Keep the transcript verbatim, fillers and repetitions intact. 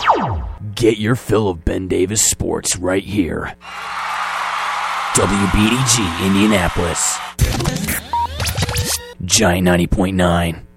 Get your fill of Ben Davis sports right here. W B D G Indianapolis. Giant ninety point nine.